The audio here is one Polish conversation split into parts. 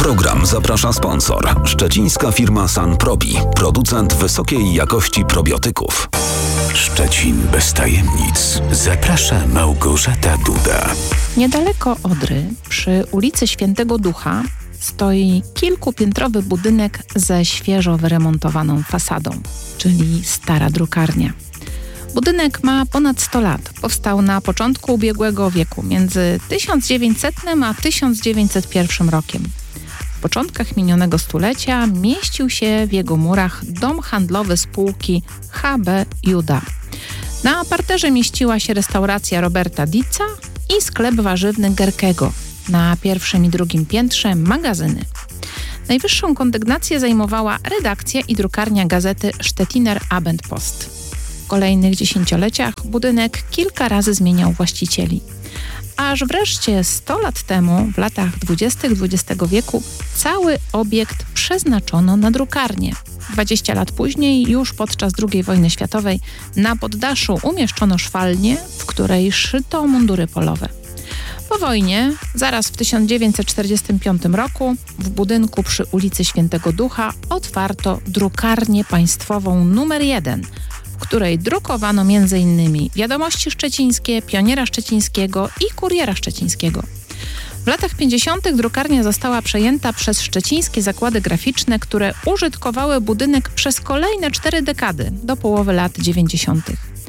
program zaprasza sponsor. Szczecińska firma Sanprobi, producent wysokiej jakości probiotyków. Szczecin bez tajemnic. Zaprasza Małgorzata Duda. Niedaleko Odry, przy ulicy Świętego Ducha, stoi kilkupiętrowy budynek ze świeżo wyremontowaną fasadą, czyli stara drukarnia. Budynek ma ponad 100 lat. Powstał na początku ubiegłego wieku, między 1900 a 1901 rokiem. W początkach minionego stulecia mieścił się w jego murach dom handlowy spółki HB Juda. Na parterze mieściła się restauracja Roberta Dietza i sklep warzywny Gerkego. Na pierwszym i drugim piętrze magazyny. Najwyższą kondygnację zajmowała redakcja i drukarnia gazety Stettiner Abendpost. W kolejnych dziesięcioleciach budynek kilka razy zmieniał właścicieli. Aż wreszcie 100 lat temu, w latach 20. XX wieku, cały obiekt przeznaczono na drukarnię. 20 lat później, już podczas II wojny światowej, na poddaszu umieszczono szwalnię, w której szyto mundury polowe. Po wojnie, zaraz w 1945 roku, w budynku przy ulicy Świętego Ducha otwarto drukarnię państwową numer 1, w której drukowano m.in. Wiadomości Szczecińskie, Pioniera Szczecińskiego i Kuriera Szczecińskiego. W latach 50. drukarnia została przejęta przez szczecińskie zakłady graficzne, które użytkowały budynek przez kolejne 4 dekady, do połowy lat 90.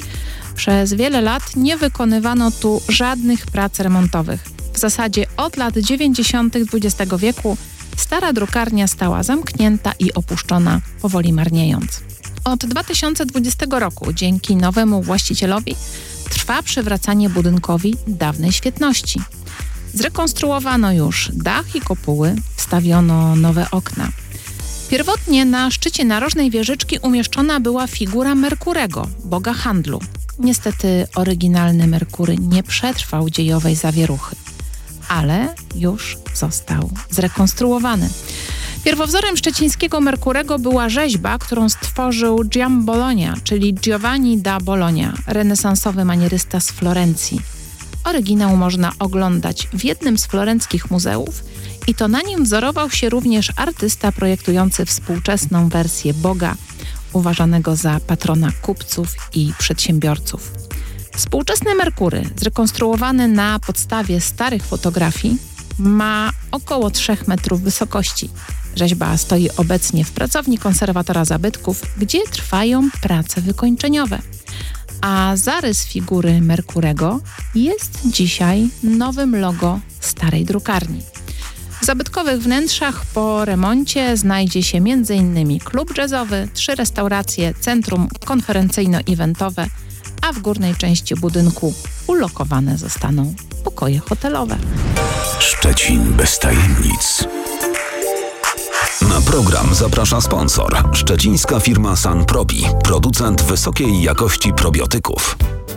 Przez wiele lat nie wykonywano tu żadnych prac remontowych. W zasadzie od lat 90. XX wieku stara drukarnia stała zamknięta i opuszczona, powoli marniejąc. Od 2020 roku dzięki nowemu właścicielowi trwa przywracanie budynkowi dawnej świetności. Zrekonstruowano już dach i kopuły, wstawiono nowe okna. Pierwotnie na szczycie narożnej wieżyczki umieszczona była figura Merkurego, boga handlu. Niestety oryginalny Merkury nie przetrwał dziejowej zawieruchy, ale już został zrekonstruowany. Pierwowzorem szczecińskiego Merkurego była rzeźba, którą stworzył Gian Bologna, czyli Giovanni da Bologna, renesansowy manierysta z Florencji. Oryginał można oglądać w jednym z florenckich muzeów i to na nim wzorował się również artysta projektujący współczesną wersję Boga, uważanego za patrona kupców i przedsiębiorców. Współczesny Merkury, zrekonstruowany na podstawie starych fotografii, ma około 3 metrów wysokości. Rzeźba stoi obecnie w pracowni konserwatora zabytków, gdzie trwają prace wykończeniowe. A zarys figury Merkurego jest dzisiaj nowym logo starej drukarni. W zabytkowych wnętrzach po remoncie znajdzie się m.in. klub jazzowy, 3 restauracje, centrum konferencyjno-eventowe, a w górnej części budynku ulokowane zostaną pokoje hotelowe. Szczecin bez tajemnic. Na program zaprasza sponsor. Szczecińska firma Sanprobi, producent wysokiej jakości probiotyków.